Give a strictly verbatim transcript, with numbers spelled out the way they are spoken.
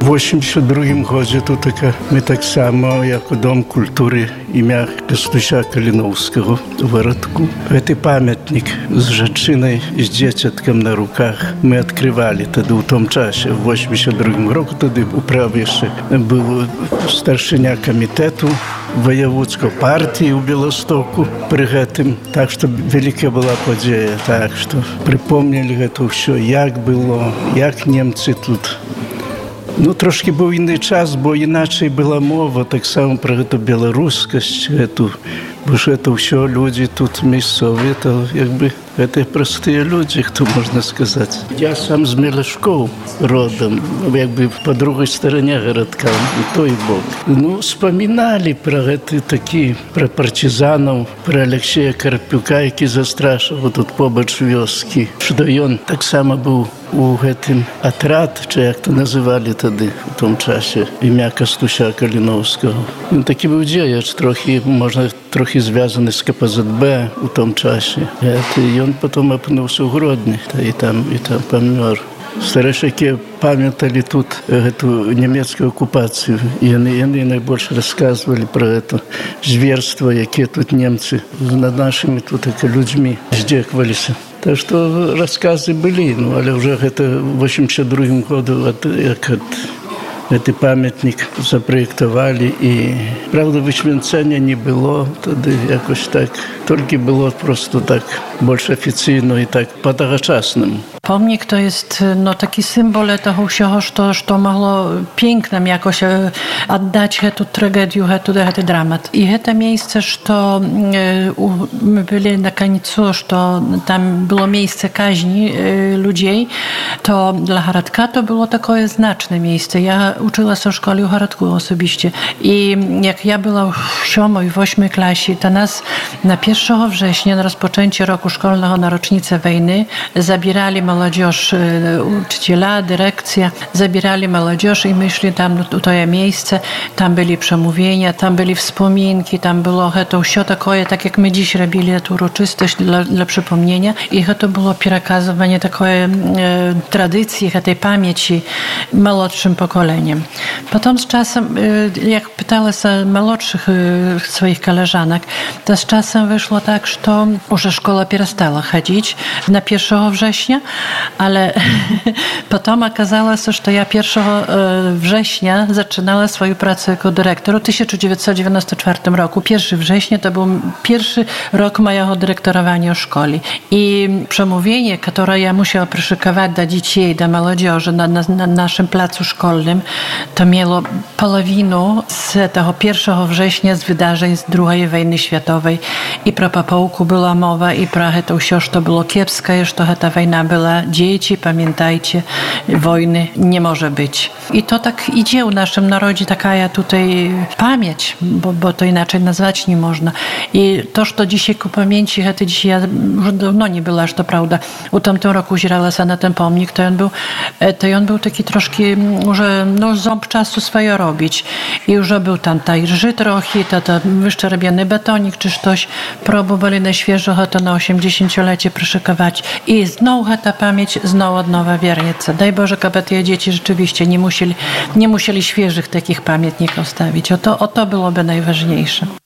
W osiemdziesiątym drugim году to taka, my tak samo jako Dom Kultury imienia Kostusia Kalinowskiego w Waradku. Ten pamiętnik z Rzeczynej, z dzieciątkiem na rukach my odkrywali wtedy w tym czasie. W osiemdziesiątym drugim roku wtedy uprawy jeszcze był starszynia komitetu wojewódzkiej partii w Białymstoku przy tym. Tak, że wielka była podzieja. Tak, że przypomnieli to wszystko, jak było, jak Niemcy тут. No troszkę był inny czas, bo inaczej była mowa, tak samo про tę białoruskość, etу, bo że to wszystko ludzie тут miejscowi, to jakby это простые люди, кто можно сказать. Я сам з Мелешков родом, якби по другой стороне городка, и то и бок. Ну, вспоминали про это такие, про партизанов, про Алексея Карпюка, який застрашив тут побач вёски. Що він так само був у гэтым отряд, чи як то називали тоді в тому часі, ім'я Костуся Калиновського. Він такий був діяч, трохи, можна, трохи зв'язаний з ка пе зет бе у тому часі. І він потім опинився у Гродні, і там, і там помер. Старшаки пам'ятали тут эту немецкую оккупацию. И они, они наибольше рассказывали про это зверство, какие тут немцы над нашими тут людьми здеквались. Так что рассказы были, ну, але уже это в восемьдесят другом году от, от, этот памятник запроектовали. И, правда, wyświęcenia не было, тогда якось так, только было просто так, больше официально и так по-тогочасному. Pomnik to jest no, taki symbol tego всього, що, що могло pięknym jakoś oddać tę tragedię, tę, ten dramat. I to miejsce, że my byli na końcu, że tam było miejsce kaźni ludzi, to dla Haradka to było takie znaczne miejsce. Ja uczyła się w szkole w Haradku osobiście. I jak ja była w siódmej, w ósmej klasie, to nas na pierwszego września, na rozpoczęcie roku szkolnego, na rocznicę wojny, zabierali młodzież, uczyciela, dyrekcja, zabierali młodzież i my szli tam w to miejsce, tam byli przemówienia, tam byli wspominki, tam było to wszystko takie, tak jak my dziś robili tę uroczystość dla, dla przypomnienia i to było przekazywanie takiej e, tradycji, tej pamięci młodszym pokoleniem. Potem z czasem, e, jak pytała się młodszych e, swoich koleżanek, to z czasem wyszło tak, że już szkoła przestała chodzić na pierwszego września, ale potem okazało się, że ja pierwszego września zaczynała swoją pracę jako dyrektor w tysiąc dziewięćset dziewięćdziesiątym czwartym roku. pierwszego września to był pierwszy rok mojego dyrektorowania w szkole. I przemówienie, które ja musiała przyszykować dla dzieci, dla młodzieży na, na, na naszym placu szkolnym, to miało połowinę z tego pierwszego września z wydarzeń z drugiej wojny światowej. I pro papołku była mowa, i pro to wszystko, co było kiepskie, że ta wojna była. Dzieci, pamiętajcie, wojny nie może być. I to tak idzie w naszym narodzie, taka tutaj pamięć, bo, bo to inaczej nazwać nie można. I to, że dzisiaj ku pamięci, to dzisiaj ja już dawno nie była, że to prawda. U tamtym roku uzierała się na ten pomnik, to on był, to on był taki troszkę, że no, ząb czasu swoje robić. I już był tam ta rży trochę, to, to wyszczerbiony betonik czy coś. Próbowali na świeżo to na osiemdziesięciolecie przyszykować. I znowu ta pamięć, znowu od nowa wiernica. Daj Boże, aby te dzieci rzeczywiście nie musieli, nie musieli świeżych takich pamiętników stawić. O to, o to byłoby najważniejsze.